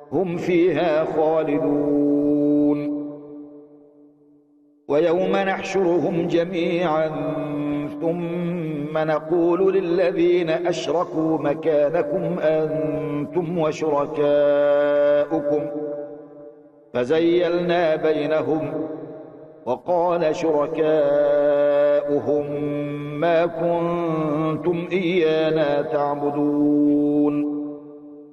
هم فيها خالدون. ويوم نحشرهم جميعا ثم نقول للذين أشركوا مكانكم أنتم وشركاؤكم فزيلنا بينهم وقال شركاؤهم ما كنتم إيانا تعبدون